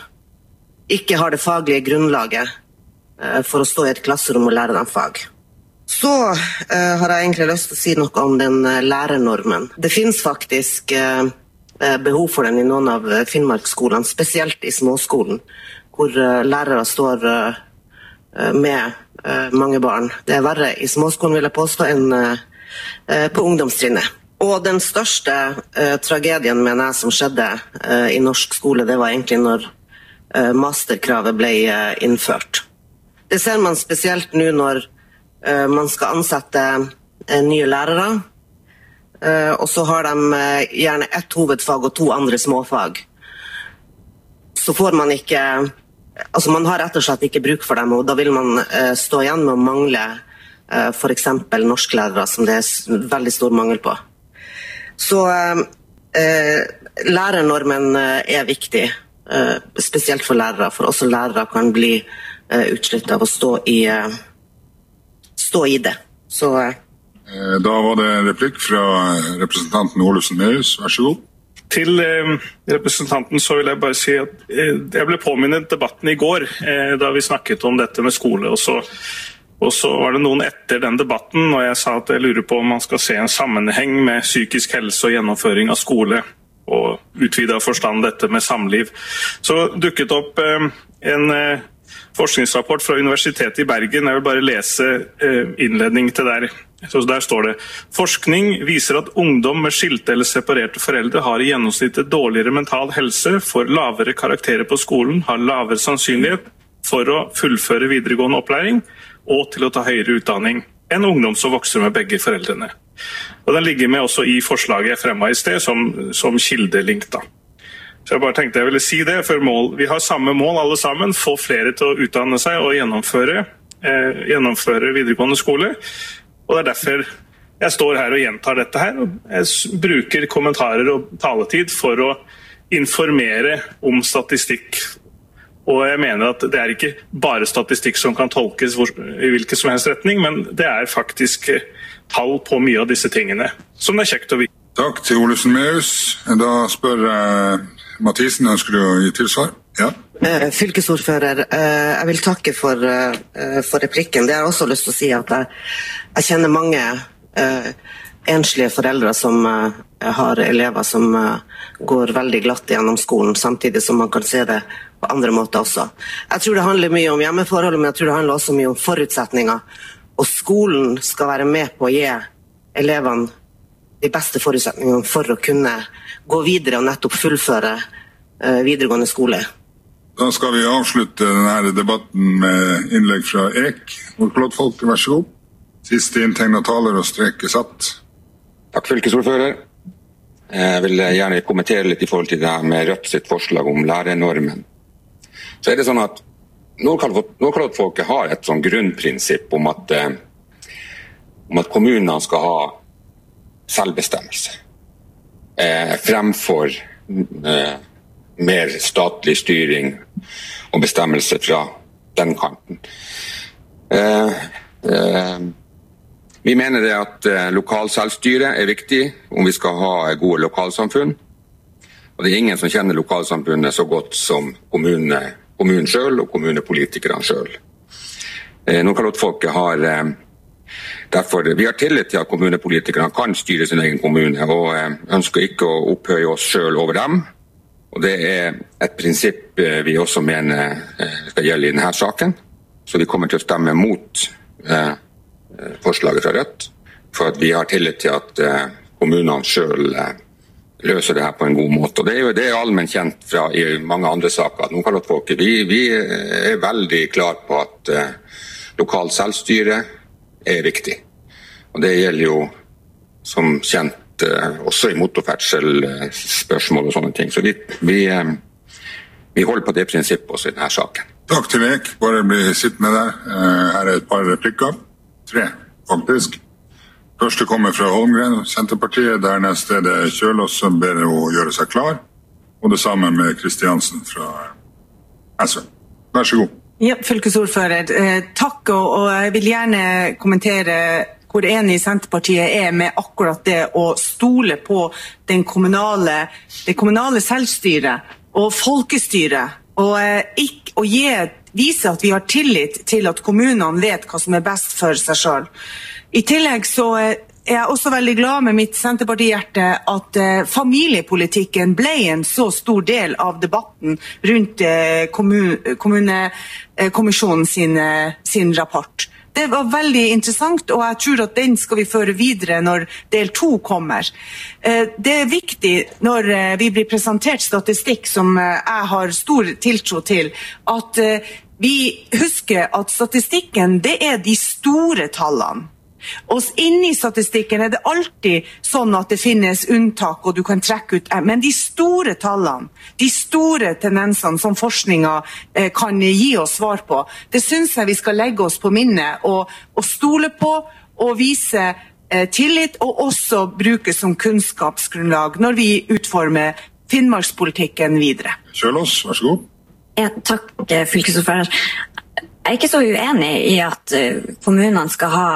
ikke har det faglige grunnlaget for å stå I et klasserom og lære dem fag. Så har jeg egentlig lyst til å si noe om den lærernormen. Det finnes faktisk behov for den I noen av Finnmarksskolene, spesielt I småskolen, hvor lærere står med mange barn. Det verre I småskolen, vil jeg påstå, enn på ungdomstrinnet. Og den største tragedien mener jeg som skjedde i norsk skole, det var egentlig når masterkravet ble innført. Det ser man spesielt nå når man skal ansette nye lærere, og så har de gjerne ett hovedfag og 2 andre småfag. Så får man ikke, altså man har rett og slett ikke bruk for dem, og da vil man stå igjen med å mangle for eksempel norsklærere, som det veldig stor mangel på. Så lærernormen viktig, spesielt for lærere, for også lærere kan bli utslitt av å stå i det. Så, Da var det en replikk fra representanten Olufsen Meus, vær så god. Til representanten så vil jeg bare si at jeg ble påminnet debatten i går, da vi snakket om dette med skole, og så var det noen etter den debatten, og jeg sa at jeg lurer på om man skal se en sammenheng med psykisk helse og gjennomføring av skole, og utvidet forstand dette med samliv. Så dukket opp en forskningsrapport fra Universitetet i Bergen. Jeg vil bare lese innledning til der. Så der står det: forskning viser at ungdom med skilte eller separerte foreldre har i gjennomsnitt dårligere mental helse, får lavere karakterer på skolen, har lavere sannsynlighet for å fullføre videregående opplæring og til å ta høyere utdanning enn ungdom som vokser med begge foreldrene. Og den ligger med også i forslaget jeg fremmet i sted som kildelink da. Så jeg bare tenkte jeg ville si det, for vi har samme mål alle sammen, få flere til å utdanne seg og gjennomføre videregående skole. Og det derfor jeg står her og gjentar dette her, og jeg bruker kommentarer og taletid for å informere om statistikk. Og jeg mener at det ikke bare statistikk som kan tolkes i hvilken som helst retning, men det faktisk tall på mye av disse tingene, som det kjekt å vite. Takk til Olufsen Meus. Da spør Mathisen, ønsker du å gi tilsvar? Ja. Fylkesordfører, jeg vil takke for replikken. Det har jeg også lyst til å si at jeg kjenner mange enslige foreldre som har elever som går veldig glatt gjennom skolen, samtidig som man kan se det på andre måter også. Jeg tror det handler mye om hjemmeforhold, men jeg tror det handler også mye om forutsetninger. Og skolen skal være med på å gi elevene de beste forutsetningene for å kunne gå videre og nettopp fullføre videregående skole. Da skal vi avslutte denne debatten med innlegg fra Ek. Nordkalottfolk, vær så god. Siste inntegnet taler og strek satt. Takk, fylkesordfører. Jeg vil gjerne kommentere litt i forhold til det her med Rødt sitt forslag om lærernormen. Så det sånn at Nordkalottfolket har et sånn grunnprinsipp om at kommunene skal ha selvbestemmelse fremfor mer statlig styring og bestemmelse fra den kanten. Vi mener det at lokal selvstyre viktig om vi skal ha gode lokalsamfunn. Og det ingen som kjenner lokalsamfunnet så godt som kommunen selv og kommunepolitikerne selv. Nordkalottfolket har derfor vi har tillit til at kommunepolitikerne kan styre sin egen kommune, og ønsker ikke å opphøye oss selv over dem. Og det et prinsipp vi også mener skal gjelde i denne saken. Så vi kommer til å stemme mot forslaget fra Rødt, for at vi har tillit til at kommunene selv løser det her på en god måte. Og det allmenn kjent fra i mange andre saker. Nordkalottfolket, vi veldig klar på at lokal selvstyre viktig. Og det gjelder jo som kjent også i motorferdsel spørsmål og sånne ting. Så vi holder på det prinsippet også i denne saken. Takk til Ek. Bare bli sittende der. Her et par replikker. 3, faktisk. Første kommer fra Holmgren, Senterpartiet. Dernest det Kjølås som ber å gjøre seg klar. Og det samme med Kristiansen fra SV. Vær så god. Ja, fylkesordfører, takk, og jeg vil gjerne kommentere hvor enig Senterpartiet med akkurat det å stole på det kommunale selvstyret og folkestyret, og vise at vi har tillit til at kommunene vet hva som best for seg selv. I tillegg så jeg også veldig glad med mitt Senterparti-hjerte at familiepolitikken ble en så stor del av debatten rundt kommunekommisjonen sin rapport. Det var veldig interessant, og jeg tror at den skal vi føre videre når del 2 kommer. Det viktig når vi blir presentert statistikk som jeg har stor tiltro til, at vi husker at statistikken, det de store tallene. Og inni statistikken det alltid sånn at det finnes unntak og du kan trekke ut, men de store tallene, de store tendensene som forskningen kan gi oss svar på, det synes jeg vi skal legge oss på minne og stole på og vise tillit og også bruke som kunnskapsgrunnlag når vi utformer Finnmarkspolitikken videre. Kjølås, vær så god. Ja, takk, fylkesordfører. Jeg ikke så uenig I at kommunene skal ha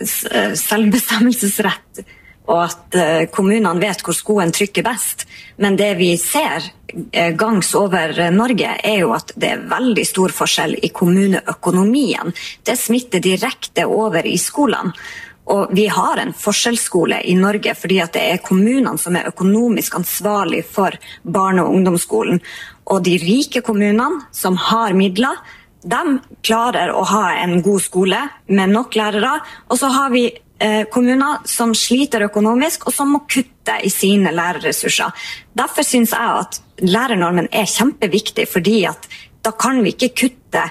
selvbestemmelsesrett, og at kommunene vet hvor skoen trykker best. Men det vi ser gangs over Norge jo at det veldig stor forskjell I kommuneøkonomien. Det smitter direkte over I skolene. Og vi har en forskjellsskole I Norge fordi at det kommunene som økonomisk ansvarlig for barne- og ungdomsskolen. Og de rike kommunene som har midler, de klarer å ha en god skole med nok lærere, og så har vi kommuner som sliter økonomisk og som må kutte I sine lærerressurser. Derfor synes jeg at lærernormen kjempeviktig, fordi at da kan vi ikke kutte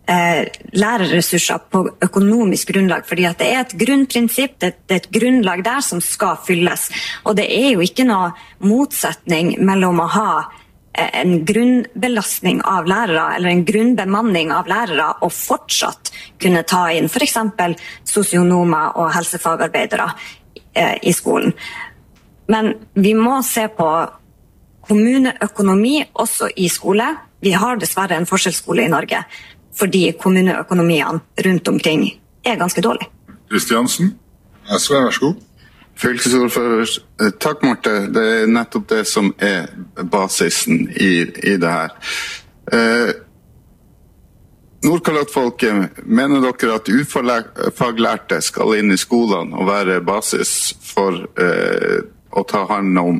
lærerressurser på økonomisk grunnlag, fordi at det et grunnprinsipp, det et grunnlag der som skal fylles. Og det jo ikke noe motsetning mellom å ha en grunnbelastning av lærere, eller en grunnbemanning av lærere, og fortsatt kunne ta inn for eksempel sosionomer og helsefagarbeidere I skolen. Men vi må se på kommuneøkonomi også I skole. Vi har dessverre en forskjellsskole I Norge, fordi kommuneøkonomiene rundt omkring ganske dårlig. Kristiansen, SV, vær så god. Fylkesordfører, takk Marte. Det nettopp det som basisen I det her. Nordkalottfolket, mener dere at ufaglærte skal inn I skolene og være basis for å ta hånd om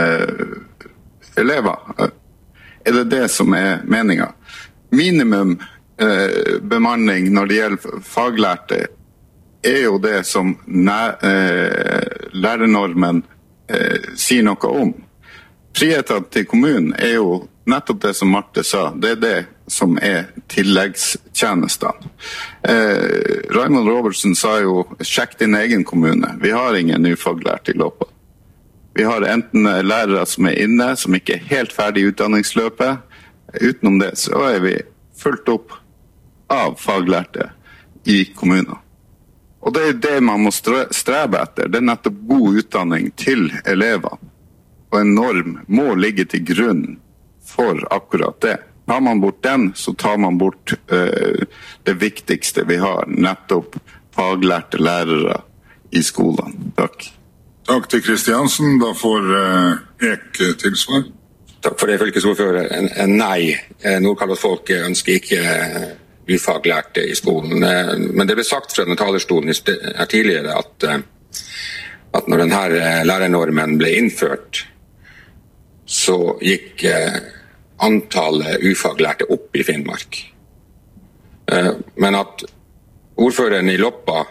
elever? Det det som meningen? Minimum bemanning når det gjelder faglærte jo det som lærernormen sier noe om. Friheten til kommunen jo nettopp det som Marte sa. Det det som tilleggstjenestene. Raymond Robertson sa jo, sjekk din egen kommune. Vi har ingen ufaglærte I Loppa. Vi har enten lærere som inne, som ikke helt ferdig I utdanningsløpet. Utenom det så vi fulgt opp av faglærte I kommunen. Og det det man må strebe etter. Det nettopp god utdanning til elevene. Og en norm må ligge til grunn for akkurat det. Tar man bort den, så tar man bort det viktigste vi har. Nettopp faglærte lærere I skolen. Takk. Takk til Kristiansen. Da får Ek tilsvar. Takk for det, fylkesordfører. Nei, Nordkalottfolket ønsker ikke ufaglærte I skolen. Men det ble sagt fra denne talerstolen tidligere at når denne lærernormen ble innført, så gikk antallet ufaglærte opp I Finnmark. Men at ordføreren I Loppa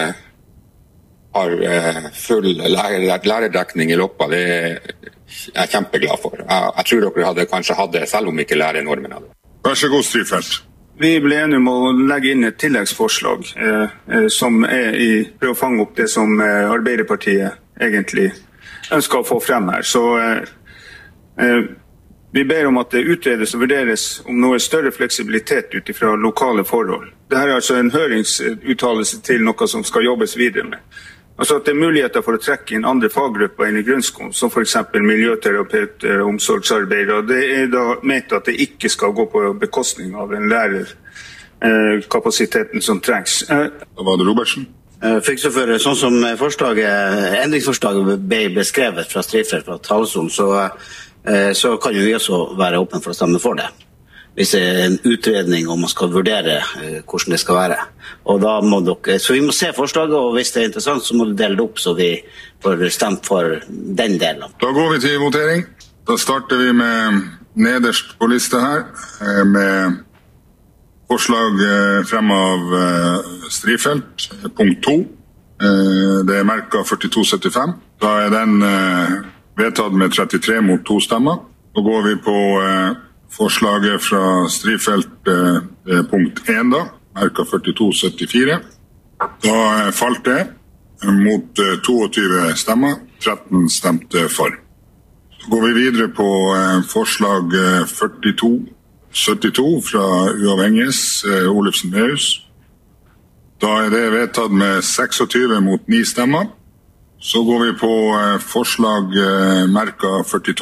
har full lærerdekning I Loppa, det jeg kjempeglad for. Jeg tror dere kanskje hadde, selv om ikke lærernormen hadde. Vær så god, Strifeldt. Vi ble enige om å legge inn et tilleggsforslag som prøver å fange opp det som Arbeiderpartiet egentlig ønsker å få frem her. Så vi ber om at det utredes og vurderes om noe større fleksibilitet ut fra lokale forhold. Dette altså en høringsuttalelse til noe som skal jobbes videre med. Altså at det muligheter for å trekke inn andre faggrupper inn I grunnskolen, som for eksempel miljøterapeuter, omsorgsarbeidere. Det da ment at det ikke skal gå på bekostning av den lærerkapasiteten som trengs. Da var det Robertsen. Fylkesordfører, sånn som endringsforslaget ble beskrevet fra Strifeldt fra talerstolen, så kan jo vi også være åpne for å stemme for det. Hvis det en utredning om man skal vurdere hvordan det skal være. Og da må så vi må se forslaget, og hvis det interessant så må du dele det opp så vi får stemt for den delen. Da går vi til votering. Da starter vi med nederst på lista her, med Forslag fremmet av Strifeldt, punkt 2. Det merket 4275. Da den vedtatt med 33 mot 2 stemmer. Så går vi på forslaget fra Strifeldt, punkt 1 da, merket 4274. Da falt det mot 22 stemmer, 13 stemte for. Så går vi videre på forslag 4272 fra Uavhengiges, Olufsen Mehus. Da det vedtatt med 26 mot 9 stemmer. Så går vi på forslag merket 42